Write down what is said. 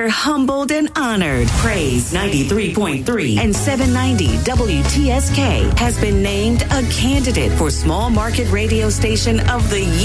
We're humbled and honored. Praise 93.3 and 790 WTSK has been named a candidate for Small Market Radio Station of the Year.